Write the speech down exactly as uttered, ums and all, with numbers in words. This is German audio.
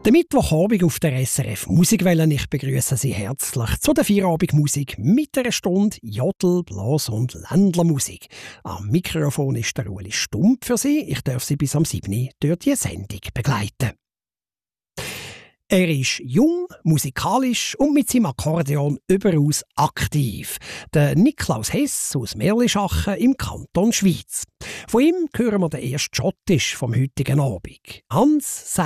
Der Mittwochabend auf der S R F Musikwelle. Ich begrüße Sie herzlich zu der Feierabendmusik mit einer Stunde Jodel, Blas- und Ländlermusik. Am Mikrofon ist der Ueli Stump für Sie. Ich darf Sie bis am siebten Uhr durch die Sendung begleiten. Er ist jung, musikalisch und mit seinem Akkordeon überaus aktiv. Der Niklaus Hess aus Merlischachen im Kanton Schwyz. Von ihm hören wir den ersten Schottisch vom heutigen Abend. Hans